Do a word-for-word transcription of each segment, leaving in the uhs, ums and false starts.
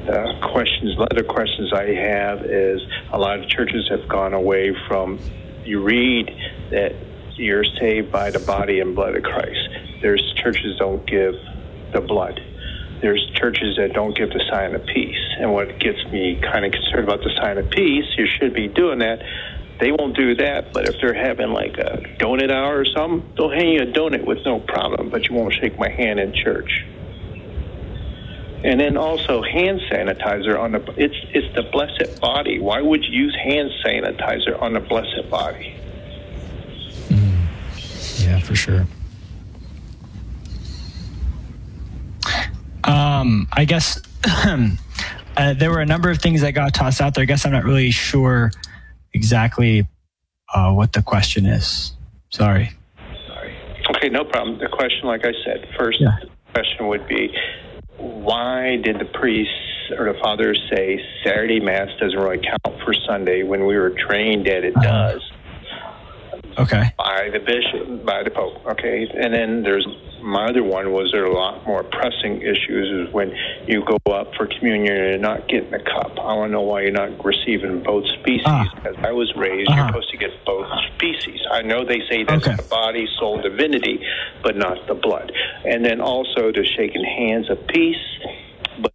uh, questions, other questions I have is a lot of churches have gone away from, you read that you're saved by the body and blood of Christ. There's churches don't give the blood. There's churches that don't give the sign of peace. And what gets me kind of concerned about the sign of peace, you should be doing that. They won't do that, but if they're having like a donut hour or something, they'll hand you a donut with no problem, but you won't shake my hand in church. And then also hand sanitizer on the, it's it's the blessed body. Why would you use hand sanitizer on the blessed body? Mm. Yeah, for sure. Um, I guess uh, there were a number of things that got tossed out there. I guess I'm not really sure exactly uh, what the question is. Sorry. Sorry. Okay, no problem. The question, like I said, first yeah. question would be, why did the priests or the fathers say Saturday Mass doesn't really count for Sunday when we were trained that it uh-huh. does? Okay. By the bishop, by the Pope. Okay. And then there's my other one was there a lot more pressing issues is when you go up for communion and you're not getting the cup. I want to know why you're not receiving both species. Uh-huh. As I was raised, uh-huh. you're supposed to get both species. I know they say that's okay. the body, soul, divinity, but not the blood. And then also the shaking hands of peace. But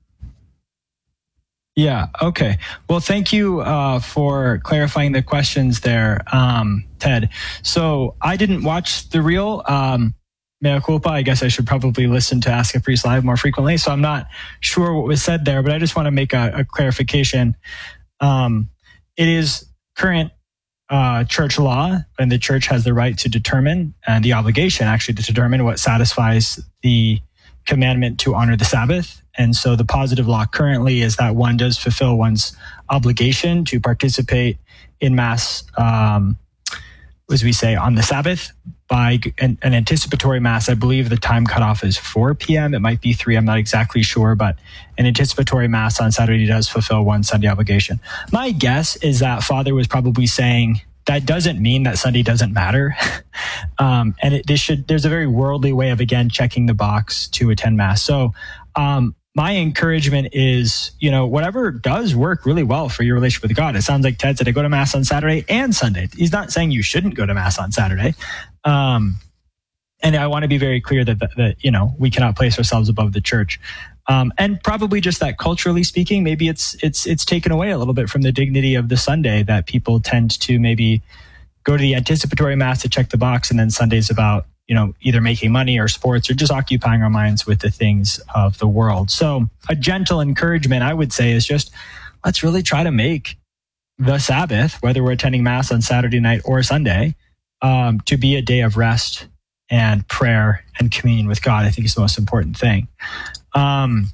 Yeah. Okay. Well, thank you uh, for clarifying the questions there, um, Ted. So I didn't watch the reel. Um, mea culpa. I guess I should probably listen to Ask a Priest Live more frequently. So I'm not sure what was said there, but I just want to make a, a clarification. Um, it is current uh, church law, and the church has the right to determine and the obligation actually to determine what satisfies the commandment to honor the Sabbath. And so the positive law currently is that one does fulfill one's obligation to participate in Mass, um, as we say, on the Sabbath by an, an anticipatory Mass. I believe the time cutoff is four p.m. It might be three. I'm not exactly sure, but an anticipatory Mass on Saturday does fulfill one's Sunday obligation. My guess is that Father was probably saying that doesn't mean that Sunday doesn't matter. um, and it, this should, there's a very worldly way of, again, checking the box to attend Mass. So, um, my encouragement is, you know, whatever does work really well for your relationship with God. It sounds like Ted said, I go to Mass on Saturday and Sunday. He's not saying you shouldn't go to Mass on Saturday. Um, and I want to be very clear that, that, that, you know, we cannot place ourselves above the church. Um, and probably just that culturally speaking, maybe it's, it's, it's taken away a little bit from the dignity of the Sunday, that people tend to maybe go to the anticipatory Mass to check the box, and then Sunday's about, you know, either making money or sports or just occupying our minds with the things of the world. So a gentle encouragement, I would say, is just, let's really try to make the Sabbath, whether we're attending Mass on Saturday night or Sunday, um, to be a day of rest and prayer and communion with God. I think is the most important thing. Um,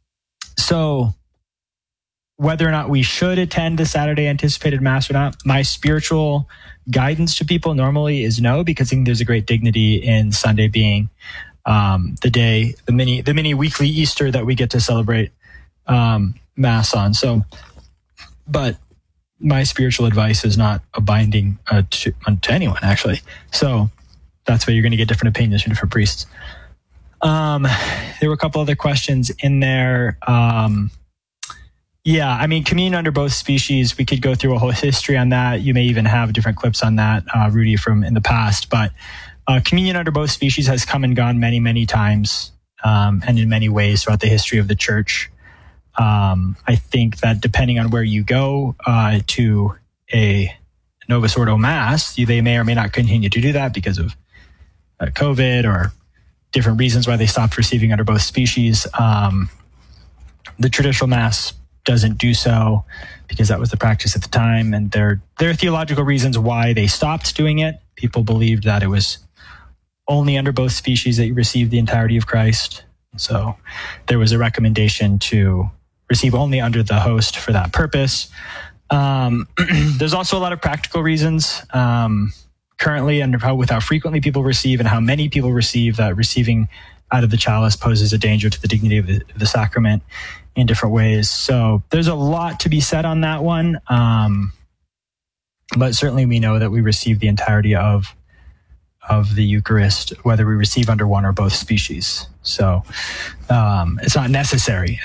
so whether or not we should attend the Saturday anticipated Mass or not, my spiritual guidance to people normally is no, because I think there's a great dignity in Sunday being um, the day, the mini, the mini weekly Easter that we get to celebrate um, Mass on. So, but my spiritual advice is not a binding uh, to, to anyone, actually. So that's why you're going to get different opinions from different priests. Um, there were a couple other questions in there. Um, Yeah, I mean, communion under both species, we could go through a whole history on that. You may even have different clips on that, uh, Rudy, from in the past. But uh, communion under both species has come and gone many, many times um, and in many ways throughout the history of the church. Um, I think that depending on where you go uh, to a Novus Ordo Mass, you, they may or may not continue to do that because of uh, COVID or different reasons why they stopped receiving under both species. Um, the traditional Mass doesn't do so because that was the practice at the time, and there there are theological reasons why they stopped doing it. People believed that it was only under both species that you received the entirety of Christ. So there was a recommendation to receive only under the host for that purpose. Um, there's also a lot of practical reasons um, currently, and how, with how frequently people receive and how many people receive, that receiving out of the chalice poses a danger to the dignity of the, the sacrament in different ways. So there's a lot to be said on that one. Um, but certainly we know that we receive the entirety of of the Eucharist, whether we receive under one or both species. So um, it's not necessary.